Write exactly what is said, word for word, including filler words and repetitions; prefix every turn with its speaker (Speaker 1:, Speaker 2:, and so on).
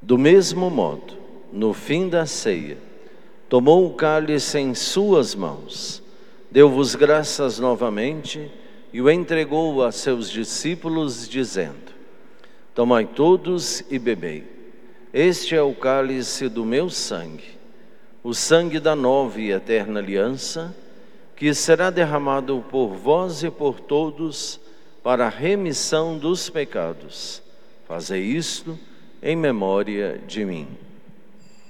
Speaker 1: Do mesmo modo, no fim da ceia, tomou o cálice em suas mãos, deu-vos graças novamente e o entregou a seus discípulos, dizendo: tomai todos e bebei. Este é o cálice do meu sangue, o sangue da nova e eterna aliança, que será derramado por vós e por todos para a remissão dos pecados. Fazei isto em memória de mim.